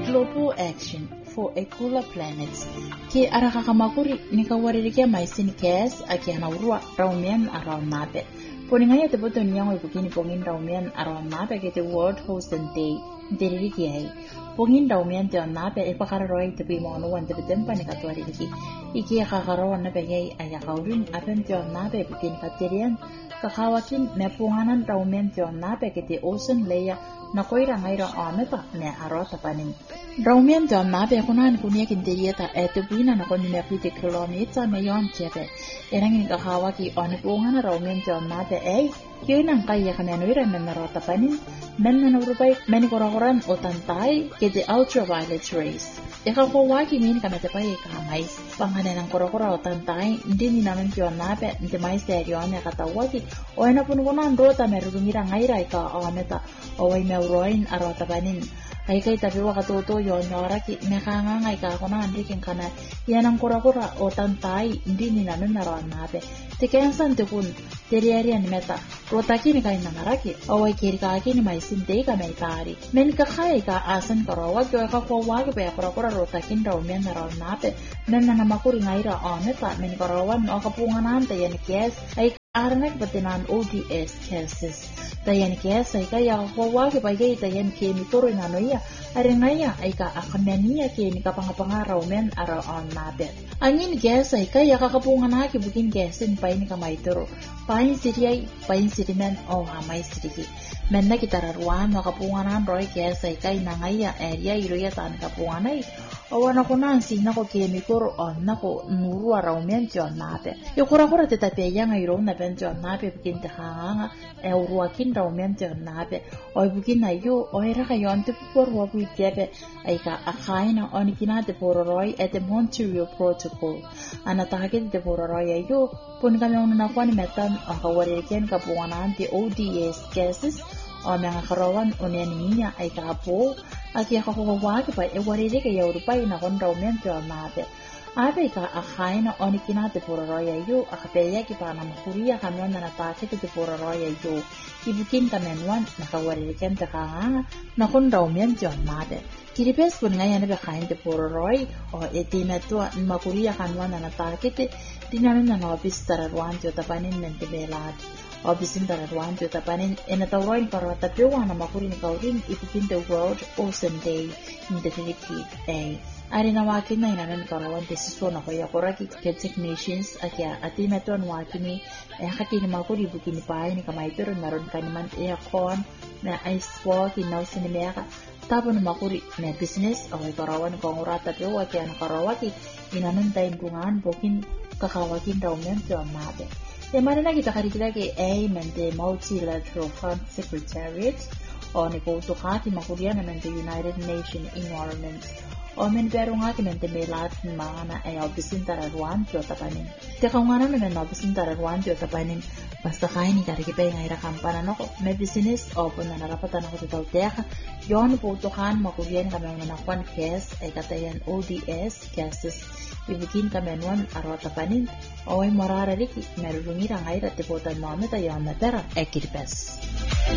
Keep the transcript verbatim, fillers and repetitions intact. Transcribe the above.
Global Action for a Cooler Planet. Ki arakakamakuri nikawaririke maisini kes aki anaurua raumian around mape. Poningaya te boto niyango ibukini pongin raumian around mape ke te World Ocean Day. Ndiriki ai. Pongin raumian te on mape e pakararoi te pimo anu wan te betempa ni katuaririki. Iki kakarawan na pegay ayakaurin apen te on mape bukini katerian. Kakawakin me punganan raumian te on mape ke te ocean layer na koira ngaira ameta me arota panin. Raumian te on mape kunan kunia kinterieta e te buina na koni me pite kilomita me yon chepe. Erangin kakawaki on pungana raumian te on mape ei. Kioinang kaya kanenuira men narota panin. Men na naurupay menikorakoran o tantay ke te ultraviolet rays. Eka ko waki min kami te pay kamais. Panghanan ng korokora o tantay, hindi ni naman kiyon nape, hindi may seryo na katawagi. O ay napunukunan rota merurungira ngaira ika o ameta o ay meuroin arota panin. Ay kay tabiwa katuto yon yoraki mekangangay ka ako na andikin ka na yan ang kurakura o tantay hindi ni namin naroon nape. Tikayan san tikun, teriarian meta, rotaki ni kayo nangaraki o ay kirikaki ni may sinte ka may tari. Men kakay ka asan karawag o kakawag pa kurakura rotakin raw men naroon nape. Men na namakuri ngaira o meta, men karawan o kapunganan tayan kes ay aranak batinan O D S cases. Tayan kes ay kaya kakawag pa gay tayan kemituro na noya. Arengaya ay ka akameniya kini kapangapangaraw men araw on mapet. Angin kes ay kaya kakapungan na kibukin kesin pain ka maituro. Pain siriyay, pain sirimen o hamay siriki. Men na kitararuan makapunganan roy kes ay kay nangaya area iroya tan kapunganay. Awan ako na ang sina ko kemikuro on na ko nuru araw men tiyon mapet. Yukura-kura titapeya ngayro na ben tiyon mapet bukin takanganga e uruakin raw men tiyon mapet. Oy bukin na yu oy rakayon tipupor wabu Tepe ay ka akain ang onikina de pororoy at the Montreal Protocol. Anatahagin de pororoy ay yo, pun kami ang nanakuha ni metan ang kawarikin kapunganan de O D S cases o mga karawan o niya ay kapo at yakakawawagi pa e waririk ay Europay na konrawmento ang mate. Abe ka akain ang onikina de pororoy ay yo, akapeya ki pa na makuriya kami ang nanatake de pororoy ay yo. Ibukin kamenwan nakawarikin ta kanga na konrawmen jon mate. Kiripes pun ngayon na bakain te pororoy o etimeto makuriya kanwan na natakit dinanon na nobis tararuan tiyo tapanin mente belad. Obisin tararuan tiyo tapanin enatawroin para tapiwa na makuri ni kaurin ibukin the World Ocean Day in the Philippines ay. Ari na wakin na inanon karawan te siso na kaya koraki Celtic Nations at ya atimeto ang wakini eh kakini makuri bukin ni pahay ni kamay pero naron kaniman aircon na ice wall kinaw sinimeka tapos na makuri na business o ay karawan kong urata pero wak yan karawaki inanon tayong bungaan bukin kakawakin daw men to ang mabe. E mana na kita karikita kay A mente Multilateral Fund Secretariat o ni Koto Kati makuriya na mente United Nations Environment. O men pero nga kimente may lahat ng mga na ay obisin tararuan tiyo tapanin. Teka nga naman na obisin tararuan tiyo tapanin. Basta kaya ni karikipay nga irakampanan ako. May business o po na narapatan ako sa tawteka. Yon po tukan makulian kami ang nanakwan kes ay katayan O D S cases. Ibigin kami nuan araw tapanin. O ay mararariki. Merulungira nga irat tiputan mo amita yon na pera. Ekiripes.